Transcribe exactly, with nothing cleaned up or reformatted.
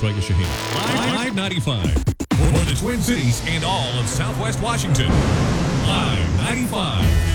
Trey Shaheen. Live ninety-five. For the Twin Cities and all of Southwest Washington. Live ninety-five.